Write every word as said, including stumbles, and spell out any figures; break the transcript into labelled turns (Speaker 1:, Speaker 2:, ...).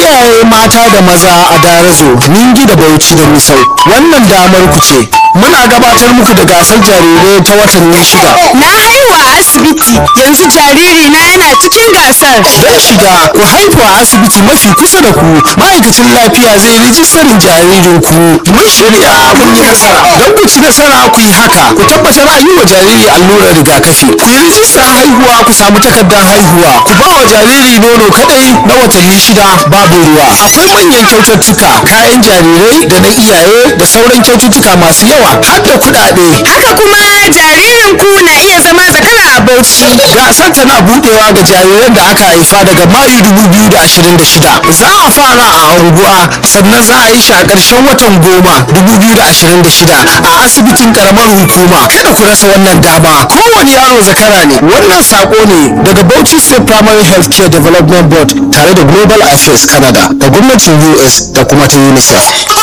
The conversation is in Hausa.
Speaker 1: iyaye mata da maza a Darazo, Ningi da Bauchi da Misau, wannan damar ku ce. Muna gabatar muku da gasar jarirai ta watanni shida.
Speaker 2: Na haihu a asibiti, yanzu jariri na yana cikin gasar.
Speaker 1: Don shiga ku haihu a asibiti mafi kusa da ku, ma'aikacin lafiya zai rijistarin jaririnku. Mun shirya mun yi nasara. Don ku ci nasara ku yi haka, ku tabbatar an yi wa jariri allurar rigakafi. Ku yi rijistar haihuwa ku samu takardar haihuwa. Ku ba wa jariri nono kadai na watanni shida babu ruwa. Akwai manyan kyaututtuka, kayan jarirai da na iyaye da sauran kyaututtuka masu yawa har da kuɗaɗe.
Speaker 2: Haka kuma jaririn ku na iya zama zakara a Bauchi.
Speaker 1: Gasar tana budewa ga jariran da aka haifa daga Mayu dubu biyu da ashirin da shida. Za a fara a unguwa sannan za a yi shi a ƙarshen watan goma dubu biyu da ashirin da shida a asibitin karamar hukuma. Kada ku rasa wannan dama. Kowane yaro zakara ne. Wannan sako ne daga Bauchi State Primary Health Care Development Board tare da Global Affairs Canada da gwamnatin U S da kuma ta UNICEF.